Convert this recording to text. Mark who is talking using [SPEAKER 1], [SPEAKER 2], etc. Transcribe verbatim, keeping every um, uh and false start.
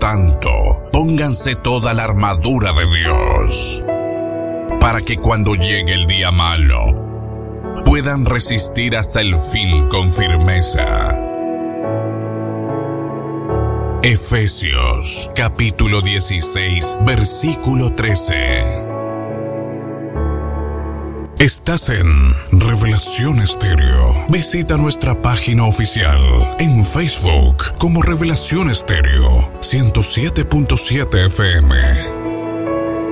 [SPEAKER 1] tanto, pónganse toda la armadura de Dios, para que cuando llegue el día malo, puedan resistir hasta el fin con firmeza. Efesios, capítulo dieciséis, versículo trece. Estás en Revelación Estéreo. Visita nuestra página oficial en Facebook como Revelación Estéreo ciento siete punto siete F M.